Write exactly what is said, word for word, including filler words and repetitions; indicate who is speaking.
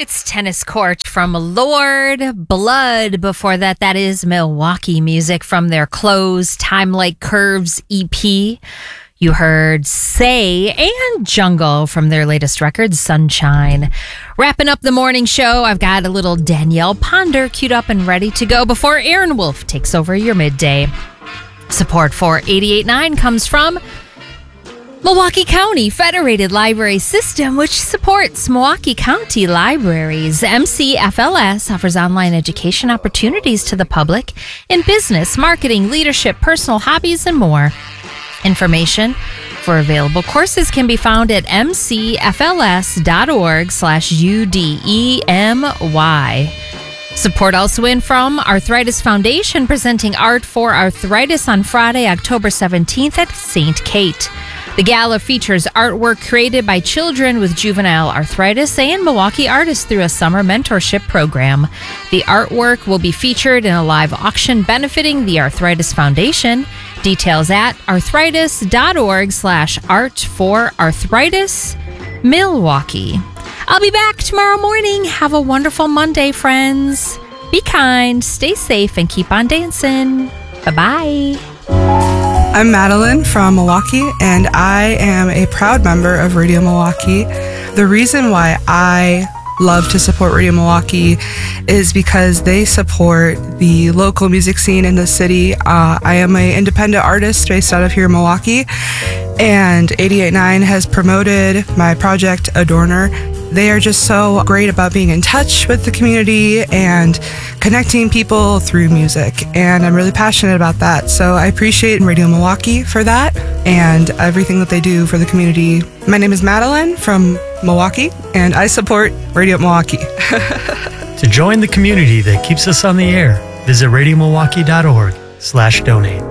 Speaker 1: It's Tennis Court from Lord Blood. Before that, that is Milwaukee music from their Close Time Like Curves E P. You heard Say and Jungle from their latest record, Sunshine. Wrapping up the morning show, I've got a little Danielle Ponder queued up and ready to go before Aaron Wolf takes over your midday. Support for eighty-eight point nine comes from Milwaukee County Federated Library System, which supports Milwaukee County Libraries. M C F L S offers online education opportunities to the public in business, marketing, leadership, personal hobbies, and more. Information for available courses can be found at mcfls.org slash UDEMY. Support also in from Arthritis Foundation, presenting Art for Arthritis on Friday, October seventeenth at Saint Kate. The gala features artwork created by children with juvenile arthritis and Milwaukee artists through a summer mentorship program. The artwork will be featured in a live auction benefiting the Arthritis Foundation. Details at arthritis.org slash art for arthritis Milwaukee. I'll be back tomorrow morning. Have a wonderful Monday, friends. Be kind, stay safe, and keep on dancing. Bye-bye.
Speaker 2: I'm Madeline from Milwaukee, and I am a proud member of Radio Milwaukee. The reason why I love to support Radio Milwaukee is because they support the local music scene in the city. Uh, I am an independent artist based out of here in Milwaukee, and eighty-eight point nine has promoted my project, Adorner. They are just so great about being in touch with the community and connecting people through music, and I'm really passionate about that. So I appreciate Radio Milwaukee for that and everything that they do for the community. My name is Madeline from Milwaukee, and I support Radio Milwaukee.
Speaker 3: To join the community that keeps us on the air, visit radiomilwaukee.org slash donate.